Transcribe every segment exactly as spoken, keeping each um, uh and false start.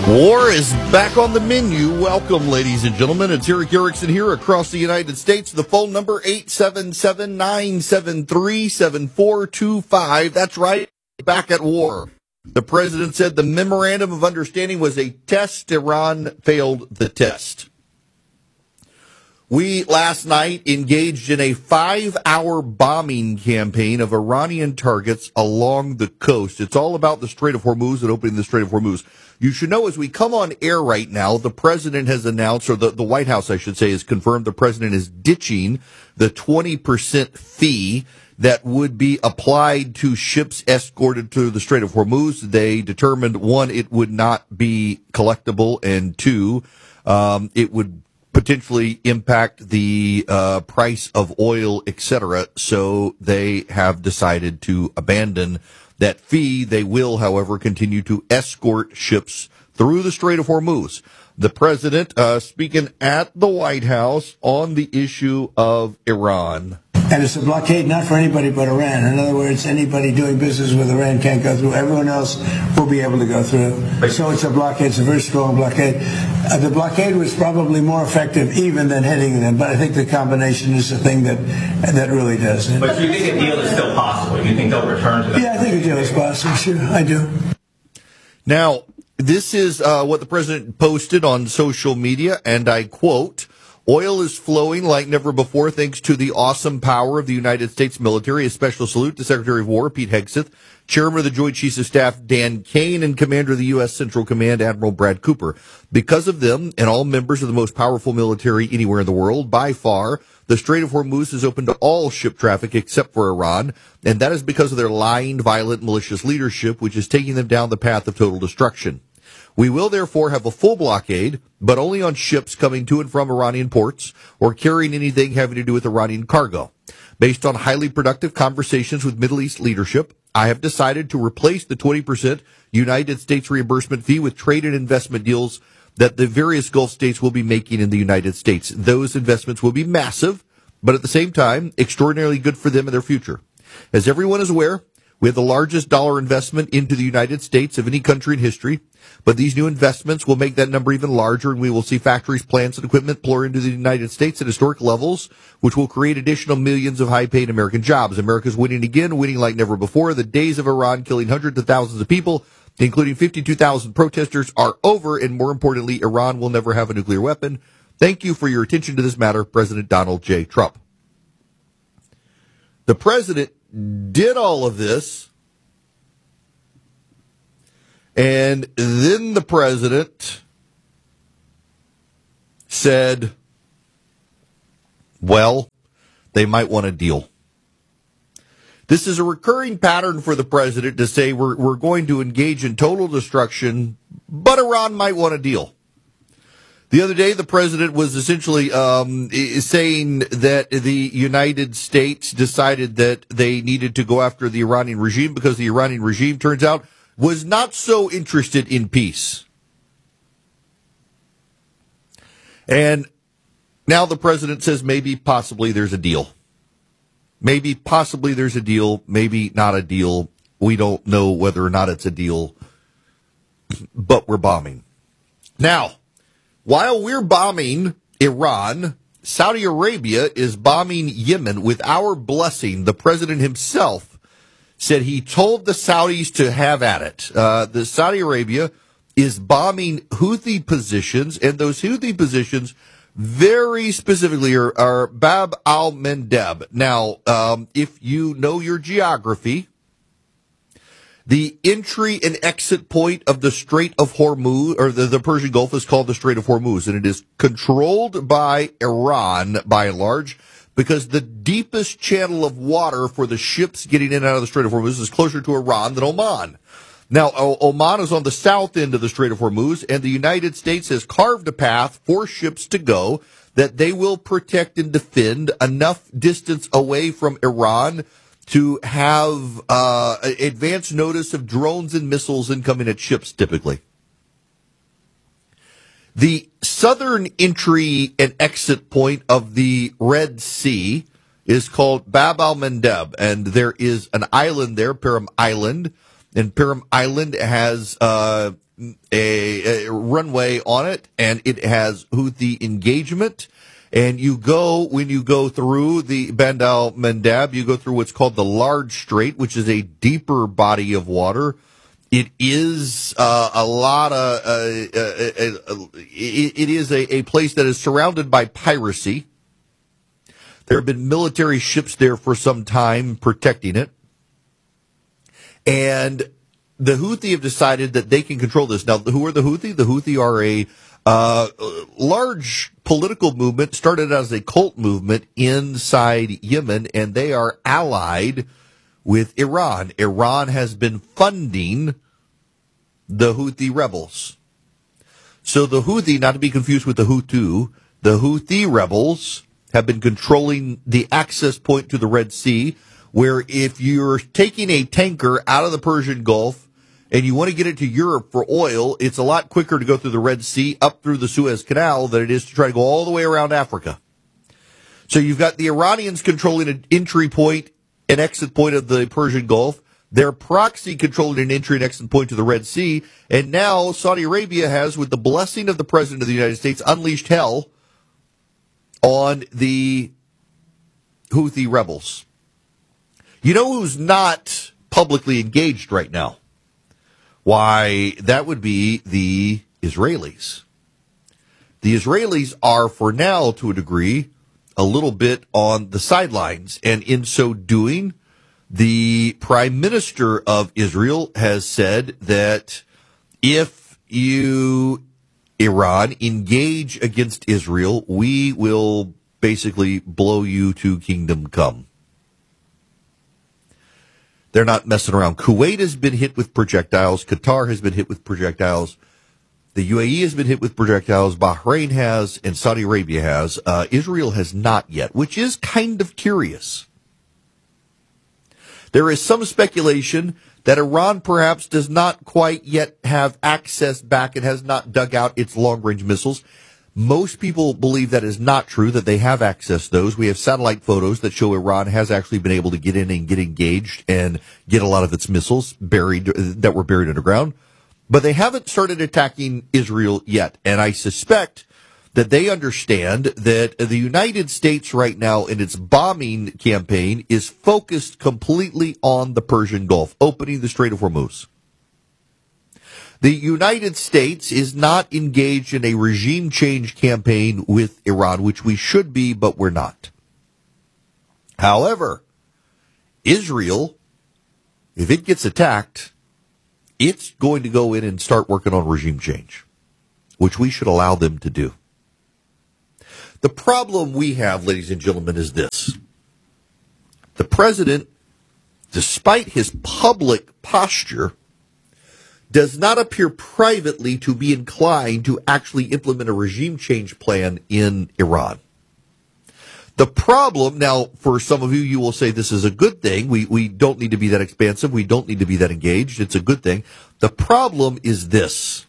War is back on the menu. Welcome, ladies and gentlemen. It's Erick Erickson here across the United States. The phone number, eight seven seven, nine seven three, seven four two five. That's right, back at war. The president said the memorandum of understanding was a test. Iran failed the test. We, last night, engaged in a five-hour bombing campaign of Iranian targets along the coast. It's all about the Strait of Hormuz and opening the Strait of Hormuz. You should know, as we come on air right now, the president has announced, or the, the White House, I should say, has confirmed the president is ditching the twenty percent fee that would be applied to ships escorted to the Strait of Hormuz. They determined, one, it would not be collectible, and two, um, it would potentially impact the uh, price of oil, et cetera. So they have decided to abandon that fee. They will, however, continue to escort ships through the Strait of Hormuz. The president uh, speaking at the White House on the issue of Iran. And it's a blockade not for anybody but Iran. In other words, anybody doing business with Iran can't go through. Everyone else will be able to go through. So it's a blockade. It's a very strong blockade. Uh, the blockade was probably more effective even than hitting them, but I think the combination is the thing that that really does it. But do you think a deal is still possible? Do you think they'll return to that? Yeah, I think a deal is possible. Sure, I do. Now, this is uh, what the president posted on social media, and I quote, "Oil is flowing like never before thanks to the awesome power of the United States military. A special salute to Secretary of War Pete Hegseth, Chairman of the Joint Chiefs of Staff Dan Kane, and Commander of the U S Central Command Admiral Brad Cooper. Because of them and all members of the most powerful military anywhere in the world, by far, the Strait of Hormuz is open to all ship traffic except for Iran, and that is because of their lying, violent, malicious leadership, which is taking them down the path of total destruction. We will therefore have a full blockade, but only on ships coming to and from Iranian ports or carrying anything having to do with Iranian cargo. Based on highly productive conversations with Middle East leadership, I have decided to replace the twenty percent United States reimbursement fee with trade and investment deals that the various Gulf states will be making in the United States. Those investments will be massive, but at the same time, extraordinarily good for them and their future. As everyone is aware, we have the largest dollar investment into the United States of any country in history, but these new investments will make that number even larger, and we will see factories, plants, and equipment pour into the United States at historic levels, which will create additional millions of high-paid American jobs. America's winning again, winning like never before. The days of Iran killing hundreds of thousands of people, including fifty-two thousand protesters, are over, and more importantly, Iran will never have a nuclear weapon. Thank you for your attention to this matter, President Donald J. Trump." The president did all of this, and then the president said, well, they might want a deal. This is a recurring pattern for the president to say we're, we're going to engage in total destruction, but Iran might want a deal. The other day, the president was essentially um, saying that the United States decided that they needed to go after the Iranian regime because the Iranian regime, turns out, was not so interested in peace. And now the president says maybe, possibly, there's a deal. Maybe, possibly, there's a deal. Maybe not a deal. We don't know whether or not it's a deal, but we're bombing. Now, while we're bombing Iran, Saudi Arabia is bombing Yemen with our blessing. The president himself said he told the Saudis to have at it. Uh, the Saudi Arabia is bombing Houthi positions, and those Houthi positions very specifically are, are Bab al-Mandeb. Now, um, if you know your geography, the entry and exit point of the Strait of Hormuz, or the, the Persian Gulf, is called the Strait of Hormuz, and it is controlled by Iran, by and large, because the deepest channel of water for the ships getting in and out of the Strait of Hormuz is closer to Iran than Oman. Now, Oman is on the south end of the Strait of Hormuz, and the United States has carved a path for ships to go that they will protect and defend enough distance away from Iran to have uh, advance notice of drones and missiles incoming at ships, typically. The southern entry and exit point of the Red Sea is called Bab al-Mandeb, and there is an island there, Perim Island, and Perim Island has uh, a, a runway on it, and it has Houthi engagement. And you go, when you go through the Bab el-Mandeb, you go through what's called the Large Strait, which is a deeper body of water. It is uh, a lot of, uh, uh, uh, uh, it, it is a, a place that is surrounded by piracy. There have been military ships there for some time protecting it. And the Houthi have decided that they can control this. Now, who are the Houthi? The Houthi are a uh, large political movement, started as a cult movement inside Yemen, and they are allied with Iran. Iran has been funding the Houthi rebels. So the Houthi, not to be confused with the Hutu, the Houthi rebels have been controlling the access point to the Red Sea, where if you're taking a tanker out of the Persian Gulf and you want to get it to Europe for oil, it's a lot quicker to go through the Red Sea up through the Suez Canal than it is to try to go all the way around Africa. So you've got the Iranians controlling an entry point and exit point of the Persian Gulf, their proxy controlling an entry and exit point to the Red Sea, and now Saudi Arabia has, with the blessing of the President of the United States, unleashed hell on the Houthi rebels. You know who's not publicly engaged right now? Why, that would be the Israelis. The Israelis are, for now, to a degree, a little bit on the sidelines. And in so doing, the Prime Minister of Israel has said that if you, Iran, engage against Israel, we will basically blow you to kingdom come. They're not messing around. Kuwait has been hit with projectiles. Qatar has been hit with projectiles. The U A E has been hit with projectiles. Bahrain has, and Saudi Arabia has. Uh, Israel has not yet, which is kind of curious. There is some speculation that Iran perhaps does not quite yet have access back and has not dug out its long-range missiles. Most people believe that is not true, that they have access to those. We have satellite photos that show Iran has actually been able to get in and get engaged and get a lot of its missiles buried that were buried underground. But they haven't started attacking Israel yet. And I suspect that they understand that the United States right now in its bombing campaign is focused completely on the Persian Gulf, opening the Strait of Hormuz. The United States is not engaged in a regime change campaign with Iran, which we should be, but we're not. However, Israel, if it gets attacked, it's going to go in and start working on regime change, which we should allow them to do. The problem we have, ladies and gentlemen, is this. The president, despite his public posture, does not appear privately to be inclined to actually implement a regime change plan in Iran. The problem, now, for some of you, you will say this is a good thing. We, we don't need to be that expansive. We don't need to be that engaged. It's a good thing. The problem is this.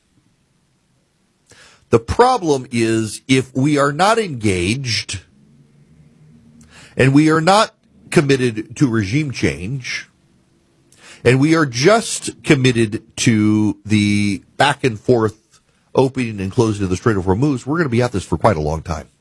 The problem is if we are not engaged and we are not committed to regime change, and we are just committed to the back and forth opening and closing of the Strait of Hormuz, we're going to be at this for quite a long time.